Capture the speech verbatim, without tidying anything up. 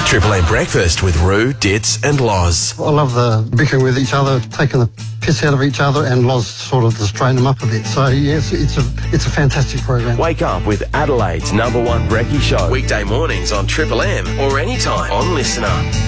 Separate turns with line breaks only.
Triple M Breakfast with Roo, Ditz and Loz.
I love the bickering with each other, taking the piss out of each other, and Loz sort of to straighten them up a bit. So, yes, it's a it's a fantastic program.
Wake up with Adelaide's number one brekkie show. Weekday mornings on Triple M or anytime on Listener.